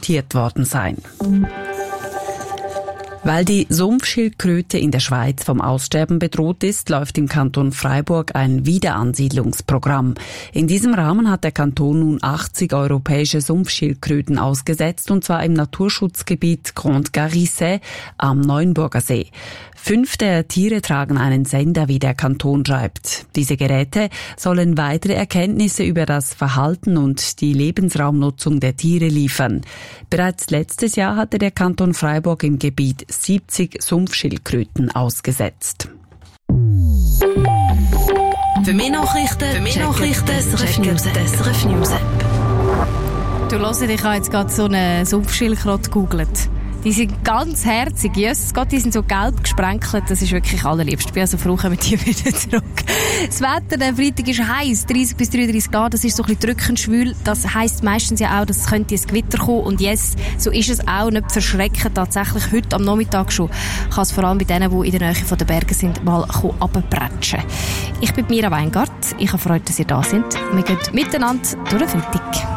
importiert worden sein. Weil die Sumpfschildkröte in der Schweiz vom Aussterben bedroht ist, läuft im Kanton Freiburg ein Wiederansiedlungsprogramm. In diesem Rahmen hat der Kanton nun 80 europäische Sumpfschildkröten ausgesetzt, und zwar im Naturschutzgebiet Grande Garisse am Neuenburger See. 5 der Tiere tragen einen Sender, wie der Kanton schreibt. Diese Geräte sollen weitere Erkenntnisse über das Verhalten und die Lebensraumnutzung der Tiere liefern. Bereits letztes Jahr hatte der Kanton Freiburg im Gebiet 70 Sumpfschildkröten ausgesetzt. Für mehr Nachrichten checken SRF News App. Du hörst, ich habe jetzt gerade so eine Sumpfschildkröte gegoogelt. Die sind ganz herzig. Jesus Gott, die sind so gelb gesprenkelt. Das ist wirklich allerliebst. Ich bin also froh, kommen die wieder zurück. Das Wetter, der Freitag ist heiß, 30 bis 33 Grad. Das ist so ein bisschen drückend schwül. Das heisst meistens ja auch, dass es könnte ein Gewitter kommen. Und yes, so ist es auch. Nicht verschrecken. Tatsächlich heute am Nachmittag schon kann es vor allem bei denen, die in der Nähe der Berge sind, mal runterbretschen. Ich bin Mira Weingart. Ich habe Freude, dass ihr da seid. Wir gehen miteinander durch den Freitag.